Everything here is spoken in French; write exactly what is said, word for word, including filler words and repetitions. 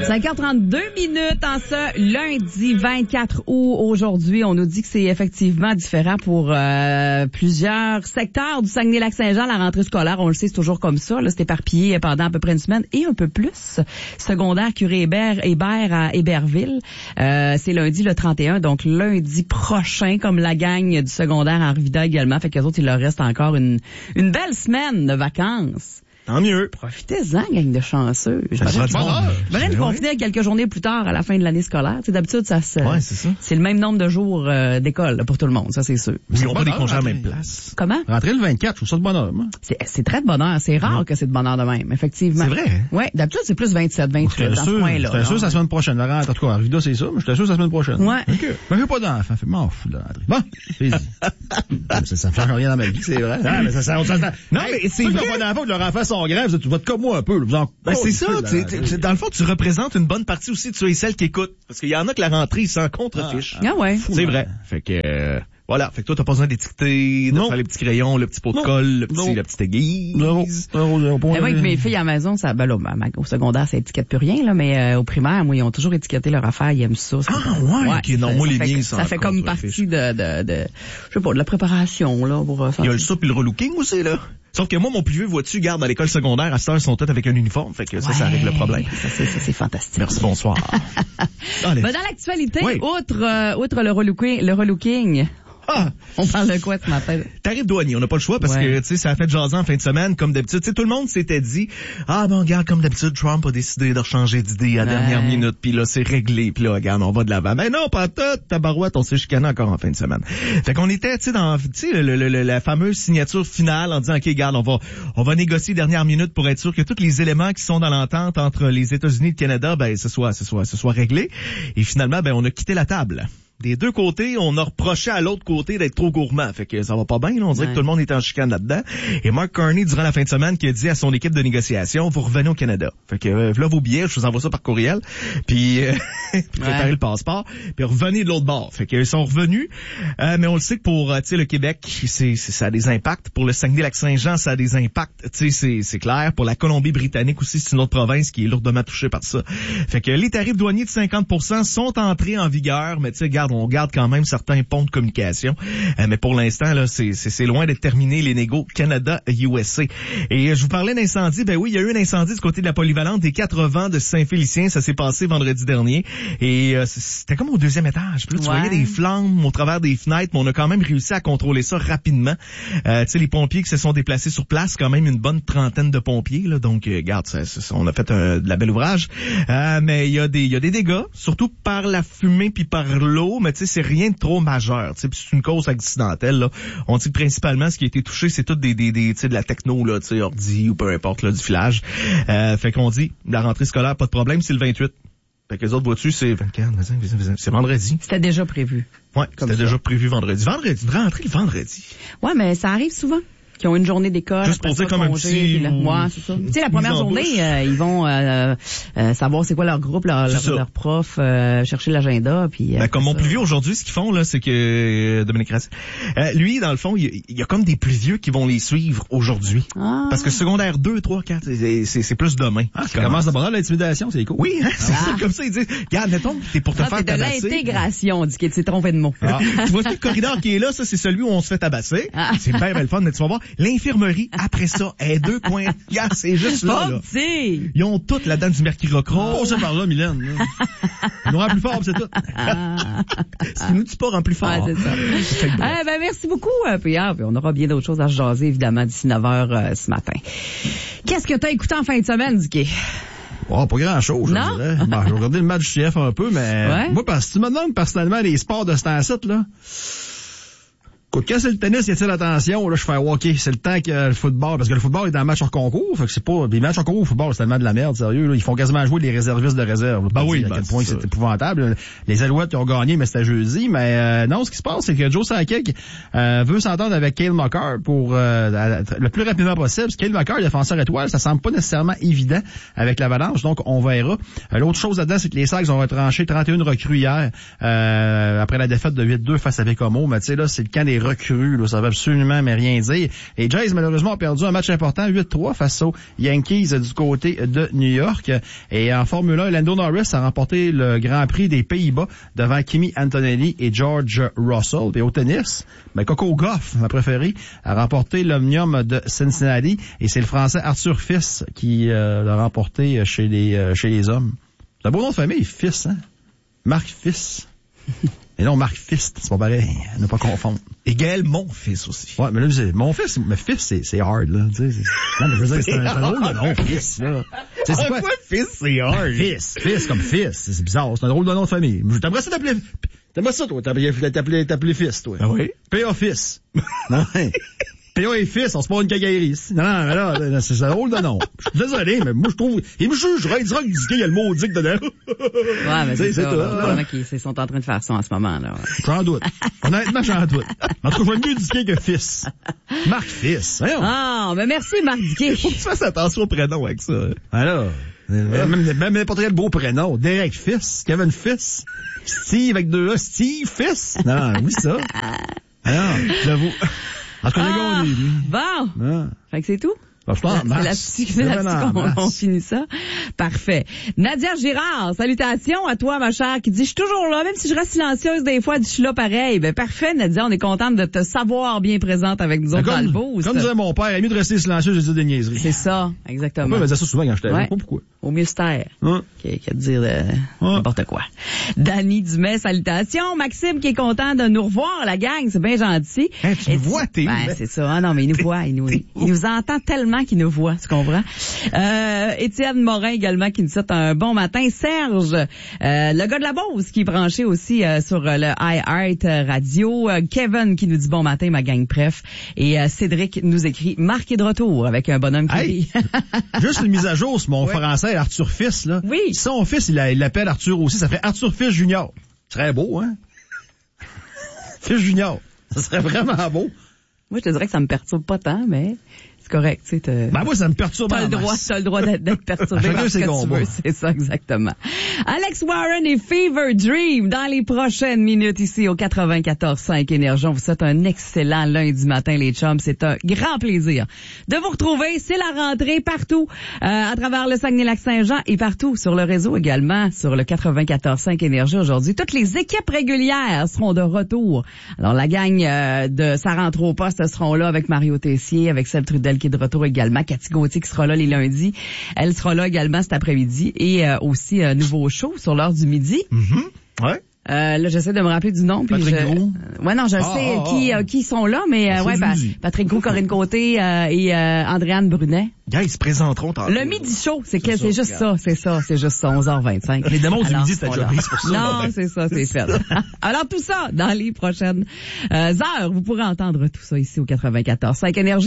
cinq heures trente-deux minutes en ce lundi vingt-quatre août. Aujourd'hui, on nous dit que c'est effectivement différent pour euh, plusieurs secteurs du Saguenay-Lac-Saint-Jean. La rentrée scolaire, on le sait, c'est toujours comme ça. Là, c'est éparpillé pendant à peu près une semaine et un peu plus. Secondaire Curé Hébert, Hébert à Héberville. Euh, c'est lundi le trente et un, donc lundi prochain, comme la gang du secondaire à Arvida également. Fait qu'eux autres, il leur reste encore une, une belle semaine de vacances. Tant mieux. Profitez-en, gang de chanceux. Je Ça sera du bonheur. vais nous confiner quelques journées plus tard, à la fin de l'année scolaire. Tu sais, d'habitude, ça se, ouais, c'est ça. C'est le même nombre de jours euh, d'école là, pour tout le monde, ça c'est sûr. Ils n'ont pas des congés à la même place. Comment? Rentrer le vingt-quatre, je trouve ça de bonheur, moi. C'est, c'est très de bonheur. C'est rare ouais. que c'est de bonheur de même, effectivement. C'est vrai, hein? Oui, d'habitude, c'est plus vingt-sept, vingt-huit dans ce coin-là. J'étais sûr, c'est la semaine prochaine. La rentrée, en tout cas, Arvida, c'est ça, mais j'étais sûr, c'est la semaine prochaine. Ouais. OK. Mais j'ai pas d'enfant. Fait, m'en fous de la rentrée. Bon, vas-y. ça, ça me change rien dans ma vie, c'est vrai. Ah, mais ça, ça, ça, ça, non, hey, mais c'est vrai. Ceux qui n'ont pas d'enfant, que leurs enfants sont graves, vous êtes comme moi un peu, vous en ben, c'est ça, t'sais, t'sais, dans le fond, tu représentes une bonne partie aussi de ceux et celles qui écoutent. Parce qu'il y en a que la rentrée, ils s'en contrefichent. Ah, ah ouais. C'est vrai. Fait que, euh, voilà. Fait que toi, t'as pas besoin d'étiqueter, de non. faire les petits crayons, le petit pot de non. colle, le petit, la petite aiguille. Non. non, non, non mais moi, avec mes filles à la maison, ça, ben là, au secondaire, ça étiquette plus rien, là, mais euh, au primaire, moi, ils ont toujours étiqueté leur affaire, ils aiment ça. Ah, ouais, ouais, ok, non, ça, moi, ça les fait, miens, ça fait comme partie de, de, de, je sais pas, de la préparation, là, pour Il y a le soupe et le relooking aussi, là. Sauf que moi, mon plus vieux, vois-tu, garde à l'école secondaire, à cette heure, ils sont tous avec un uniforme. Fait que ça, ouais, ça règle le problème. Ça, c'est, ça, c'est fantastique. Merci, bonsoir. Ben, dans l'actualité, oui. outre, euh, outre le relooking, le relooking, ah! On parle de quoi ce matin? Tarif douanier, on n'a pas le choix parce ouais. que, tu sais, ça a fait jaser en fin de semaine, comme d'habitude. Tu sais, tout le monde s'était dit, ah, ben, regarde, comme d'habitude, Trump a décidé de changer d'idée à la ouais. dernière minute, puis là, c'est réglé, puis là, regarde, on va de l'avant. Ben non, pas tout, tabarouette, on s'est chicané encore en fin de semaine. Fait qu'on était, tu sais, dans, tu sais, le, le, le, la fameuse signature finale en disant, OK, regarde, on va, on va négocier dernière minute pour être sûr que tous les éléments qui sont dans l'entente entre les États-Unis et le Canada, ben, ce soit, ce soit, ce soit réglé. Et finalement, ben, on a quitté la table. Des deux côtés, on a reproché à l'autre côté d'être trop gourmand. Fait que ça va pas bien, là. On dirait ouais. que tout le monde est en chicane là-dedans. Et Mark Carney, durant la fin de semaine, qui a dit à son équipe de négociation, vous revenez au Canada. Fait que, euh, là, vos billets, je vous envoie ça par courriel. Puis, euh, puis préparez ouais. le passeport. Puis revenez de l'autre bord. Fait qu'ils sont revenus. Euh, mais on le sait que pour, tu sais, le Québec, c'est, c'est, ça a des impacts. Pour le Saguenay-Lac-Saint-Jean, ça a des impacts. Tu sais, c'est, c'est clair. Pour la Colombie-Britannique aussi, c'est une autre province qui est lourdement touchée par ça. Fait que les tarifs douaniers de cinquante pour cent sont entrés en vigueur. Mais tu sais, regarde, on garde quand même certains ponts de communication. Euh, mais pour l'instant, là, c'est, c'est, c'est loin d'être terminé les négos Canada-U S A. Et euh, je vous parlais d'incendie. Ben oui, il y a eu un incendie du côté de la polyvalente des quatre-vents de Saint-Félicien. Ça s'est passé vendredi dernier. Et euh, c'était comme au deuxième étage. Puis là, tu ouais. voyais des flammes au travers des fenêtres, mais on a quand même réussi à contrôler ça rapidement. Euh, tu sais, les pompiers qui se sont déplacés sur place, quand même une bonne trentaine de pompiers. Là, donc, euh, regarde, ça, ça, on a fait un, de la belle ouvrage. Euh, mais il y a des, il y a des dégâts, surtout par la fumée puis par l'eau. Mais tu sais, c'est rien de trop majeur. C'est une cause accidentelle. Là. On dit que principalement, ce qui a été touché, c'est tout des, des, des, de la techno, là, ordi ou peu importe, là, du filage. Euh, fait qu'on dit, la rentrée scolaire, pas de problème, c'est le vingt-huit. Fait que les autres vois-tu, c'est vingt-quatre, vingt-cinq, c'est vendredi. C'était déjà prévu. Ouais, c'était ça. déjà prévu vendredi. Vendredi, rentrée le vendredi. Ouais, mais ça arrive souvent. Qui ont une journée d'école. Juste pour dire comme un petit... La... Ouais, c'est ça. Tu sais, la première journée, euh, ils vont euh, euh, savoir c'est quoi leur groupe, leur, leur, leur prof, euh, chercher l'agenda. Puis, euh, ben, comme mon ça. plus vieux aujourd'hui, ce qu'ils font, là, c'est que... Euh, Dominique Rassi, euh, lui, dans le fond, il y, y a comme des plus vieux qui vont les suivre aujourd'hui. Ah. Parce que secondaire deux, trois, quatre, c'est, c'est, c'est plus demain. Ah, ça commence d'abord l'intimidation, c'est cool. Oui, hein, c'est ah. ça, comme ça, ils disent, regarde, mettons, t'es pour te ah, faire tabasser. C'est de l'intégration, on dit qu'il s'est trompé de mot. Ah. Tu vois, le corridor qui est là, ça, c'est celui où on se fait tabasser. Ah. C'est bien, bien le fun, mais tu vas voir, l'infirmerie, après ça, est deux points. Yeah, c'est juste là, là. Ils ont toutes la dent du mercurochrome. Passez par là, Mylène. Là. Ils nous rend plus fort, c'est tout. Ce qui nous dit pas rend plus fort. Ouais, c'est ça. Eh ben, merci beaucoup, euh, Pierre. Puis on aura bien d'autres choses à se jaser, évidemment, d'ici neuf heures euh, ce matin. Qu'est-ce que t'as écouté en fin de semaine, Dicky? Oh, pas grand-chose, je non? dirais. Bon, j'ai regardé le match du C F un peu, mais ouais. moi, parce que tu me demandes personnellement les sports de cet site là. Écoute, quand c'est le tennis, y a-t-il attention? Là, je fais, OK, c'est le temps que le football, parce que le football est un match hors concours, fait que c'est pas, les matchs hors concours au football, c'est tellement de la merde, sérieux, là. Ils font quasiment jouer les réservistes de réserve. Ben oui, à ben quel point c'est, c'est épouvantable. Les Alouettes, ils ont gagné, mais c'était jeudi, mais, euh, non, ce qui se passe, c'est que Joe Sakic, euh, veut s'entendre avec Cale Makar pour, euh, le plus rapidement possible. Cale Makar, le défenseur étoile, ça semble pas nécessairement évident avec l'Avalanche, donc on verra. Euh, l'autre chose là-dedans, c'est que les Sags ont retranché trente et un recrues hier, euh, après la défaite de huit deux face à Bécomo, mais tu sais, là, c'est le camp des recrues, là, ça veut absolument mais rien dire. Et Jays, malheureusement, a perdu un match important, huit trois, face aux Yankees du côté de New York. Et en Formule un, Lando Norris a remporté le Grand Prix des Pays-Bas devant Kimi Antonelli et George Russell. Et au tennis, ben, Coco Gauff, ma préférée, a remporté l'Omnium de Cincinnati. Et c'est le Français Arthur Fils qui euh, l'a remporté chez les, euh, chez les hommes. C'est un beau nom de famille, Fils, hein? Marc Fils. Et non, Marc Fist, c'est pas pareil. Ne pas confondre. Et Gaël, mon fils aussi. Ouais, mais là, c'est, mon fils, mais fils, c'est, c'est hard, là. Tu sais, c'est, non, mais je veux dire, c'est un, c'est un drôle de nom, fils, là. C'est, c'est quoi? Quoi, fils, c'est hard? Fils, fils comme fils. C'est, c'est bizarre, c'est un drôle de nom de famille. T'aimerais ça t'appeler, t'aimerais ça, toi, t'appeler, t'appeler, t'appeler fils, toi. Ah oui? P A fils. Non, P A et fils, on se prend une cagaillerie. Non, non, mais là, c'est un drôle de nom. Je suis désolé, mais moi, je trouve, il me jugerait, il dira que il y a le mot dick dedans. Ouais, mais c'est, c'est ça. Il y en a qui sont en train de faire ça en ce moment, là. J'en doute. Honnêtement, j'en doute. En tout cas, je vais mieux diquer que fils. Marc Fils. Voyons. Ah, mais merci, Marc Diquet. Faut que tu fasses attention au prénom avec ça. Alors, même, même n'importe quel beau prénom. Derek Fils, Kevin Fils, Steve avec deux A, Steve Fils. Non, oui, ça. Alors, j'avoue. En tout cas, ah, les gars, bon. Ah. Fait que c'est tout? Ben, c'est là-dessus, c'est là-dessus qu'on on finit ça. Parfait. Nadia Girard, salutations à toi, ma chère, qui dit, je suis toujours là, même si je reste silencieuse des fois, je suis là pareil. Ben, parfait, Nadia, on est contente de te savoir bien présente avec nous autres dans le boost. Comme disait mon père, il est mieux de rester silencieux, j'ai dit des niaiseries. C'est ça, exactement. Moi, je disais ça souvent quand j'étais là, ouais. Je sais pas pourquoi. Au mieux se taire. Hein? Qu'à qu dire de hein? N'importe quoi. Dany Dumais, salutations. Maxime qui est content de nous revoir, la gang, c'est bien gentil. Hein, tu nous vois, t'es ben, c'est ça. Ah non, mais il nous voit, il nous, il nous entend tellement qu'il nous voit, tu comprends? Euh, Étienne Morin également qui nous souhaite un bon matin. Serge, euh, le gars de la Beauce qui est branché aussi euh, sur le iHeart Radio. Euh, Kevin qui nous dit bon matin, ma gang préf. Et euh, Cédric nous écrit Marc est de retour avec un bonhomme qui hey, juste une mise à jour sur mon ouais. français, Arthur Fils, là. Oui. Son fils, il, a, il l'appelle Arthur aussi. Ça fait Arthur Fils Junior. Ce serait beau, hein? Fils Junior. Ça serait vraiment beau. Moi, je te dirais que ça me perturbe pas tant, mais c'est correct, tu sais. Ben moi, ça me perturbe. T'as le droit, t'as le droit d'être, d'être perturbé par ce que tu veux. C'est ça, exactement. Alex Warren et Fever Dream dans les prochaines minutes ici au quatre-vingt-quatorze cinq Énergie. On vous souhaite un excellent lundi matin, les chums. C'est un grand plaisir de vous retrouver. C'est la rentrée partout euh, à travers le Saguenay-Lac-Saint-Jean et partout sur le réseau également, sur le quatre-vingt-quatorze cinq Énergie aujourd'hui. Toutes les équipes régulières seront de retour. Alors, la gang euh, de Sa rentre au poste seront là avec Mario Tessier, avec Seb Trudel qui est de retour également, Cathy Gauthier qui sera là les lundis. Elle sera là également cet après-midi et euh, aussi un euh, nouveau show sur l'heure du midi. Mm-hmm. Ouais. Euh, là, j'essaie de me rappeler du nom. Puis Patrick je... Gros. Euh, ouais, non, je ah, sais ah, qui ah. euh, qui sont là, mais euh, ouais, pa- Patrick Gros, Corinne Côté euh, et euh, Andréane Brunet. Gars, ils se présenteront tantôt. Le midi show, c'est, que, c'est, c'est ça, juste ça, c'est ça, c'est juste ça, onze heures vingt-cinq. Les démons du Alors, midi, c'était déjà pris pour ça. Non, c'est ça, c'est fait. Alors tout ça, dans les prochaines euh, heures, vous pourrez entendre tout ça ici au quatre-vingt-quatorze cinq Énergie.